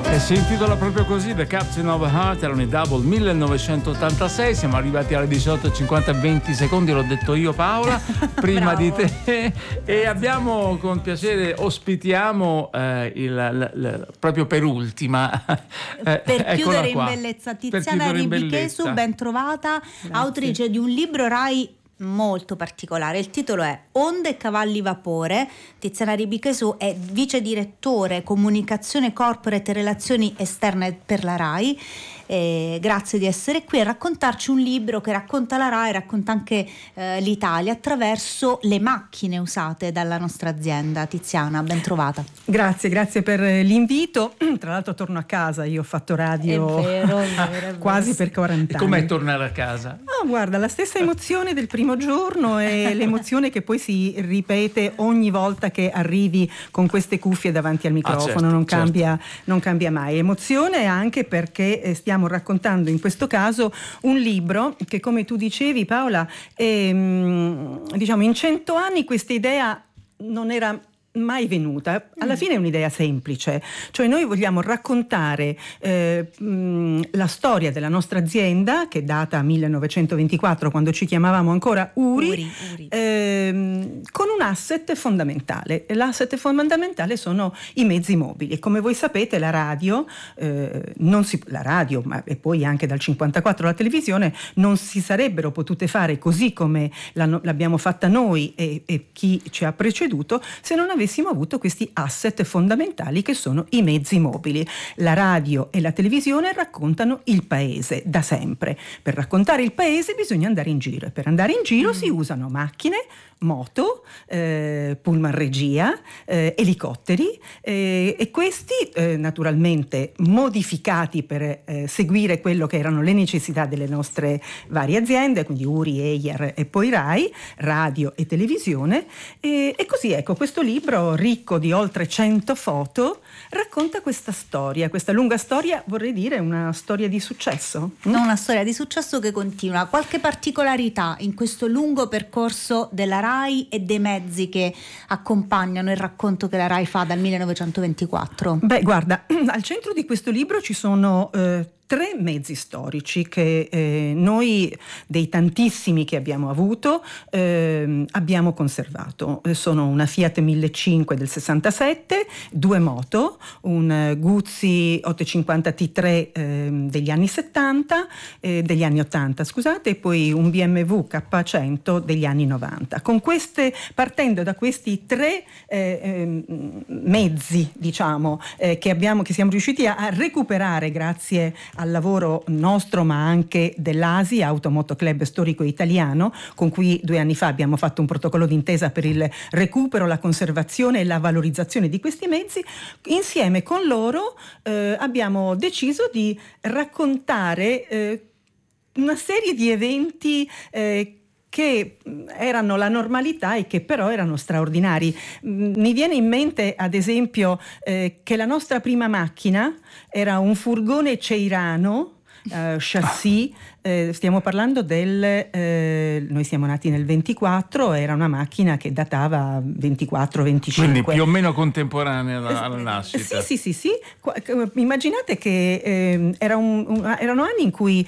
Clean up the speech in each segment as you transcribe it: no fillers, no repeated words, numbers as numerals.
E si intitola proprio così, The Captain of a Heart, erano i Double 1986, siamo arrivati alle 18:50 20 secondi, l'ho detto io Paola, prima di te, e abbiamo con piacere, ospitiamo proprio per ultima, per chiudere in bellezza, Tiziana Ribichesu, ben trovata. Grazie. Autrice di un libro Rai molto particolare. Il titolo è Onde e cavalli vapore. Tiziana Ribichesu è vice direttore comunicazione corporate e relazioni esterne per la Rai. Grazie di essere qui a raccontarci un libro che racconta la Rai, racconta anche l'Italia attraverso le macchine usate dalla nostra azienda. Tiziana, ben trovata. Grazie per l'invito. Tra l'altro torno a casa, io ho fatto radio è vero. quasi per 40 anni. Com'è tornare a casa? Guarda, la stessa emozione del primo giorno e l'emozione che poi si ripete ogni volta che arrivi con queste cuffie davanti al microfono. Certo. Non cambia mai. Emozione anche perché stiamo raccontando in questo caso un libro che, come tu dicevi Paola, diciamo in 100 anni questa idea non era mai venuta. Alla fine è un'idea semplice, cioè noi vogliamo raccontare la storia della nostra azienda, che è data 1924, quando ci chiamavamo ancora Uri. Con un asset fondamentale. L'asset fondamentale sono i mezzi mobili, e come voi sapete la radio, ma e poi anche dal 54 la televisione non si sarebbero potute fare così come l'abbiamo fatta noi e chi ci ha preceduto, se non avessimo avuto questi asset fondamentali che sono i mezzi mobili. La radio e la televisione raccontano il paese da sempre. Per raccontare il paese bisogna andare in giro, e per andare in giro si usano macchine, moto, pullman regia, elicotteri, e questi naturalmente modificati per seguire quello che erano le necessità delle nostre varie aziende, quindi Uri, Eyer e poi Rai, radio e televisione, e così ecco, questo libro ricco di oltre 100 foto racconta questa storia, questa lunga storia, vorrei dire una storia di successo. Una storia di successo che continua. Qualche particolarità in questo lungo percorso della Rai e dei mezzi che accompagnano il racconto che la Rai fa dal 1924? Beh, guarda, al centro di questo libro ci sono 3 mezzi storici che noi, dei tantissimi che abbiamo avuto, abbiamo conservato. Sono una Fiat 1500 del 67, 2 moto, un Guzzi 850 T3 degli anni 70, degli anni 80, scusate, e poi un BMW K100 degli anni 90. Partendo da questi 3 mezzi, diciamo, che siamo riusciti a recuperare grazie al lavoro nostro, ma anche dell'ASI, Automoto Club Storico Italiano, con cui 2 anni fa abbiamo fatto un protocollo d'intesa per il recupero, la conservazione e la valorizzazione di questi mezzi. Insieme con loro abbiamo deciso di raccontare una serie di eventi che erano la normalità e che però erano straordinari. Mi viene in mente ad esempio che la nostra prima macchina era un furgone Ceirano chassis, stiamo parlando noi siamo nati nel 24, era una macchina che datava 24-25, quindi più o meno contemporanea alla nascita. Sì. Immaginate che erano anni in cui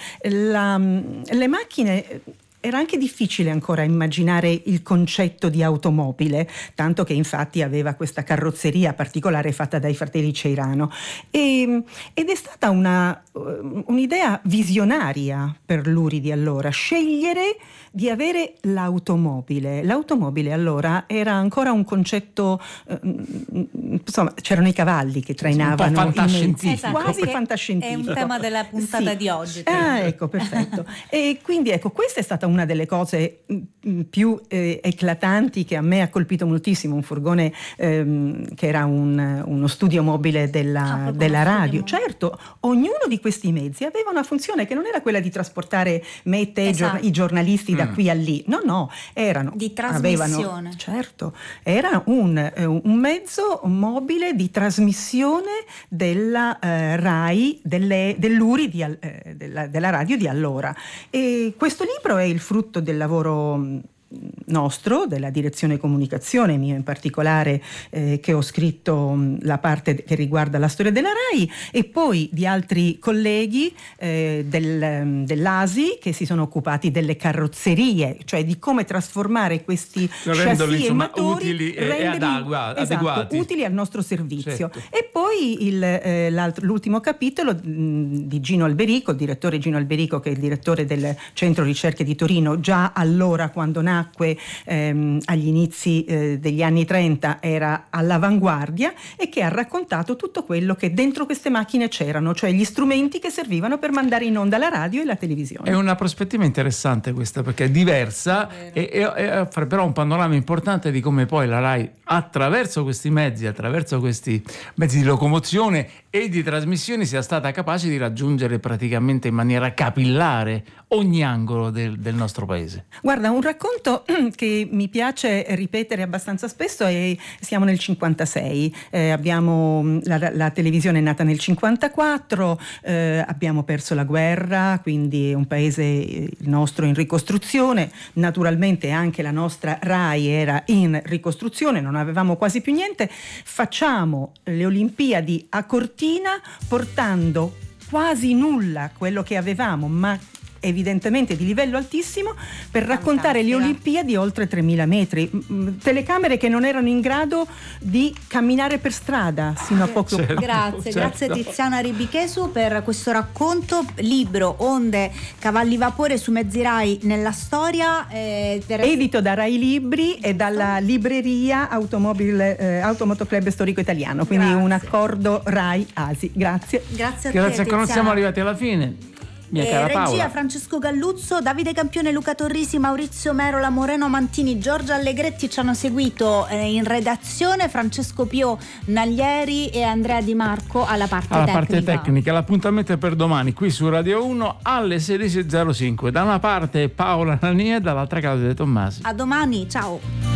le macchine, era anche difficile ancora immaginare il concetto di automobile, tanto che infatti aveva questa carrozzeria particolare fatta dai fratelli Ceirano, ed è stata un'idea visionaria per l'Uri di allora, scegliere di avere l'automobile. L'automobile allora era ancora un concetto, insomma c'erano i cavalli che trainavano, un po' fantascientifico, quasi fantascientifico. È un tema della puntata di oggi. Ecco, perfetto. E quindi ecco, questa è stata una delle cose più eclatanti che a me ha colpito moltissimo, un furgone che era uno studio mobile della radio. Certo, ognuno di questi mezzi aveva una funzione che non era quella di trasportare me e te, i giornalisti da qui a lì, no, erano di trasmissione. Certo, era un mezzo mobile di trasmissione della Rai, dell'Uri della radio di allora. E questo libro è il frutto del lavoro nostro, della direzione comunicazione, mio in particolare, che ho scritto la parte che riguarda la storia della RAI, e poi di altri colleghi dell'ASI che si sono occupati delle carrozzerie, cioè di come trasformare questi chassis e motori, utili e adeguati, utili al nostro servizio. Certo. E poi l'ultimo capitolo di Gino Alberico, il direttore Gino Alberico, che è il direttore del Centro Ricerche di Torino, già allora quando nacque agli inizi degli anni 30 era all'avanguardia, e che ha raccontato tutto quello che dentro queste macchine c'erano, cioè gli strumenti che servivano per mandare in onda la radio e la televisione. È una prospettiva interessante questa, perché è diversa e offre però un panorama importante di come poi la RAI, attraverso questi mezzi di locomozione e di trasmissione, sia stata capace di raggiungere praticamente in maniera capillare ogni angolo del nostro paese. Guarda, un racconto che mi piace ripetere abbastanza spesso è: siamo nel 56, abbiamo la televisione è nata nel 54, abbiamo perso la guerra, quindi è un paese, il nostro, in ricostruzione. Naturalmente anche la nostra RAI era in ricostruzione, non avevamo quasi più niente. Facciamo le Olimpiadi a Cortina portando quasi nulla quello che avevamo, ma evidentemente di livello altissimo, per raccontare le Olimpiadi oltre 3.000 metri. Telecamere che non erano in grado di camminare per strada sino a poco. Certo, Grazie Tiziana Ribichesu per questo racconto. Libro Onde, Cavalli Vapore su mezzi RAI nella storia, edito da Rai Libri e dalla libreria Automoto Club Storico Italiano, quindi un accordo Rai Asi. Grazie a te, che non siamo arrivati alla fine. Regia Francesco Galluzzo, Davide Campione, Luca Torrisi, Maurizio Merola, Moreno Mantini, Giorgia Allegretti ci hanno seguito in redazione, Francesco Pio Naglieri e Andrea Di Marco alla parte tecnica. L'appuntamento è per domani qui su Radio 1 alle 16.05. Da una parte Paola Nania e dall'altra Claudia De Tommasi. A domani, ciao.